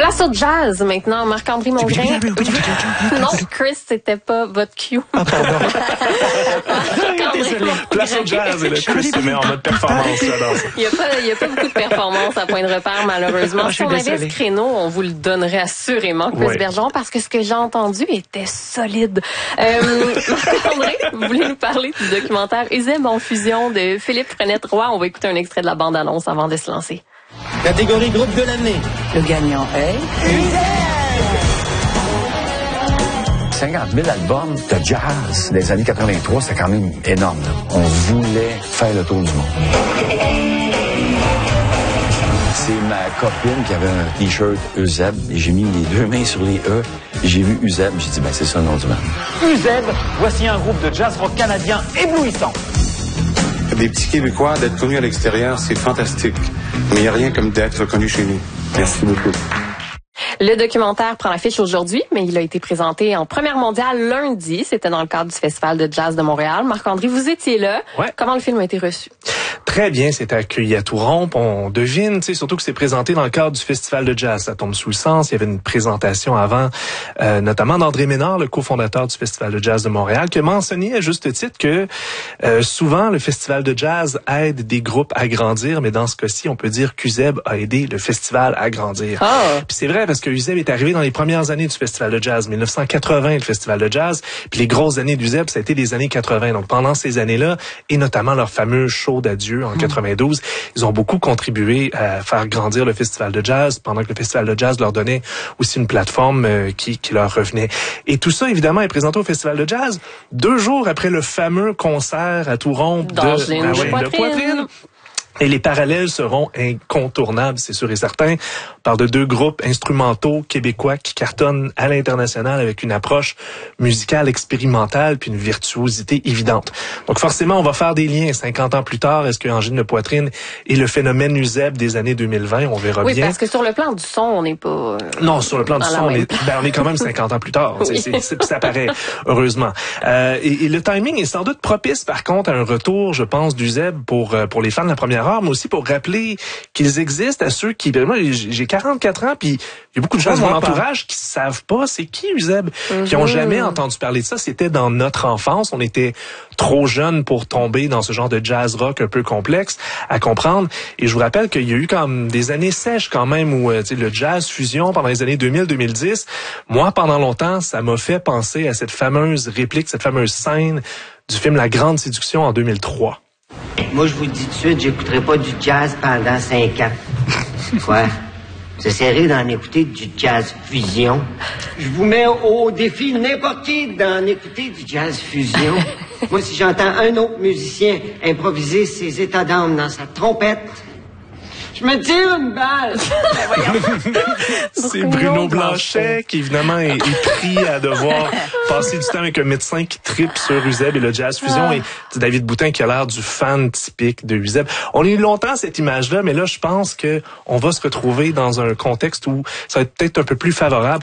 Place au jazz maintenant, Marc-André Mongrain. Non, Chris, c'était pas votre cue. Ah, pardon. Désolé. Place au jazz et le Chris se met en mode performance. J'adore ça. Il y a pas beaucoup de performance à point de repère, malheureusement. Si on avait ce créneau, on vous le donnerait assurément, Chris Bergeron, parce que ce que j'ai entendu était solide. Marc-André, vous voulez nous parler du documentaire Eusèbe en fusion de Philippe Frenette-Roy? On va écouter un extrait de la bande-annonce avant de se lancer. Catégorie groupe de l'année. Le gagnant est... 50 000 albums de jazz des années 83, c'était quand même énorme. Là. On voulait faire le tour du monde. C'est ma copine qui avait un T-shirt Eusèbe et j'ai mis les deux mains sur les E. J'ai vu Eusèbe, j'ai dit, c'est ça le nom du band. Eusèbe, voici un groupe de jazz rock canadien éblouissant. Des petits Québécois, d'être connus à l'extérieur, c'est fantastique. Mais il n'y a rien comme d'être reconnu chez nous. Merci beaucoup. Le documentaire prend l'affiche aujourd'hui, mais il a été présenté en première mondiale lundi. C'était dans le cadre du Festival de jazz de Montréal. Marc-André, vous étiez là. Ouais. Comment le film a été reçu? Très bien, c'était accueilli à tout rompre. On devine, surtout que c'est présenté dans le cadre du Festival de jazz. Ça tombe sous le sens. Il y avait une présentation avant, notamment d'André Ménard, le cofondateur du Festival de jazz de Montréal, qui a mentionné à juste titre que souvent le Festival de jazz aide des groupes à grandir, mais dans ce cas-ci, on peut dire qu'Eusèbe a aidé le festival à grandir. Oh. Puis c'est vrai parce que Eusèbe est arrivé dans les premières années du Festival de jazz, 1980, le Festival de jazz. Puis les grosses années d'Eusèbe, ça a été les années 80. Donc pendant ces années-là, et notamment leur fameux show d'adieu en 92, ils ont beaucoup contribué à faire grandir le Festival de jazz, pendant que le Festival de jazz leur donnait aussi une plateforme qui leur revenait. Et tout ça, évidemment, est présenté au Festival de jazz 2 jours après le fameux concert à tout rompre de Poitrine. Et les parallèles seront incontournables, c'est sûr et certain. On parle de 2 groupes instrumentaux québécois qui cartonnent à l'international avec une approche musicale expérimentale puis une virtuosité évidente. Donc forcément, on va faire des liens 50 ans plus tard. Est-ce que Angine de Poitrine est le phénomène Eusèbe des années 2020? On verra bien. Oui, parce que sur le plan du son, on n'est pas... Non, sur le plan du son, on est quand même 50 ans plus tard. Oui. Ça paraît, heureusement. Et le timing est sans doute propice, par contre, à un retour, je pense, d'Eusèbe pour les fans de la première heure, mais aussi pour rappeler qu'ils existent à ceux qui... Moi, j'ai 44 ans, puis il y a beaucoup de gens de mon entourage qui savent pas c'est qui Eusèbe, qui ont jamais entendu parler de ça. C'était dans notre enfance. On était trop jeunes pour tomber dans ce genre de jazz rock un peu complexe à comprendre. Et je vous rappelle qu'il y a eu comme des années sèches quand même où le jazz fusion pendant les années 2000-2010. Moi, pendant longtemps, ça m'a fait penser à cette fameuse réplique, cette fameuse scène du film La Grande Séduction en 2003. Moi, je vous le dis tout de suite, j'écouterai pas du jazz pendant 5 ans. Quoi? J'essaierai d'en écouter du jazz fusion. Je vous mets au défi n'importe qui d'en écouter du jazz fusion. Moi, si j'entends un autre musicien improviser ses états d'âme dans sa trompette, je me tire une balle. C'est Bruno Blanchet qui, évidemment, est pris à devoir passer du temps avec un médecin qui tripe sur Eusèbe et le jazz fusion. Et c'est David Boutin qui a l'air du fan typique de Eusèbe. On a eu longtemps cette image-là, mais là, je pense que on va se retrouver dans un contexte où ça va être peut-être un peu plus favorable.